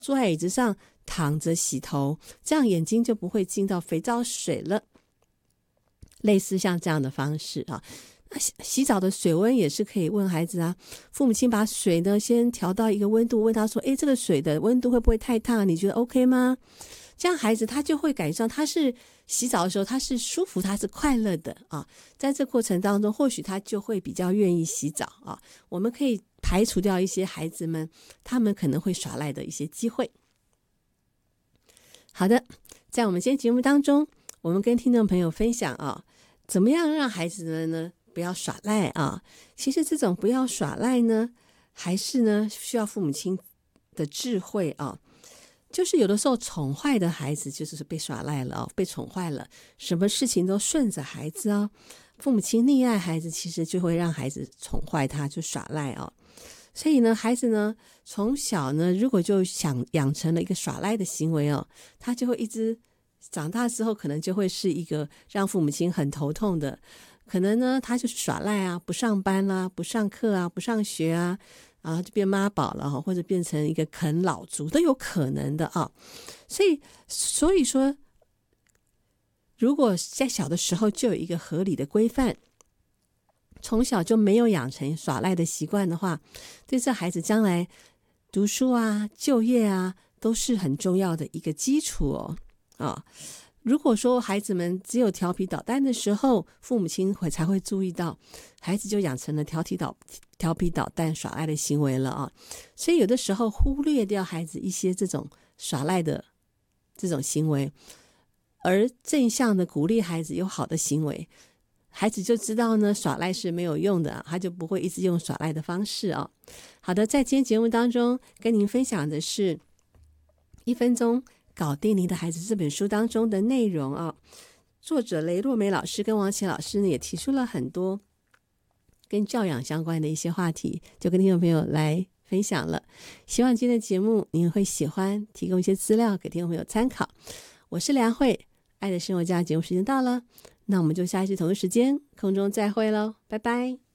坐在椅子上躺着洗头，这样眼睛就不会进到肥皂水了。类似像这样的方式啊，那洗澡的水温也是可以问孩子啊，父母亲把水呢先调到一个温度，问他说，这个水的温度会不会太烫？你觉得 OK 吗？这样孩子他就会感受到他是洗澡的时候他是舒服，他是快乐的啊。在这过程当中，或许他就会比较愿意洗澡啊。我们可以排除掉一些孩子们他们可能会耍赖的一些机会。好的，在我们今天节目当中，我们跟听众朋友分享啊，怎么样让孩子们呢不要耍赖啊？其实这种不要耍赖呢，还是呢需要父母亲的智慧啊。就是有的时候宠坏的孩子就是被耍赖了被宠坏了，什么事情都顺着孩子啊。父母亲溺爱孩子，其实就会让孩子宠坏他，就耍赖啊。所以呢，孩子呢从小呢，如果就想养成了一个耍赖的行为他就会一直长大之后，可能就会是一个让父母亲很头痛的。可能呢，他就是耍赖啊，不上班啦，不上课啊，不上学啊，就变妈宝了或者变成一个啃老族都有可能的啊。所以说，如果在小的时候就有一个合理的规范，从小就没有养成耍赖的习惯的话，对这孩子将来读书啊、就业啊都是很重要的一个基础如果说孩子们只有调皮捣蛋的时候，父母亲才会注意到孩子就养成了调皮捣蛋耍赖的行为了所以有的时候忽略掉孩子一些这种耍赖的这种行为，而正向的鼓励孩子有好的行为，孩子就知道呢耍赖是没有用的，他就不会一直用耍赖的方式好的，在今天节目当中跟您分享的是1分钟搞定你的孩子这本书当中的内容作者雷洛梅老师跟王琦老师呢也提出了很多跟教养相关的一些话题，就跟听众朋友来分享了。希望今天的节目您会喜欢，提供一些资料给听众朋友参考。我是梁慧，爱的生活家节目时间到了，那我们就下一次同一时间空中再会咯，拜拜。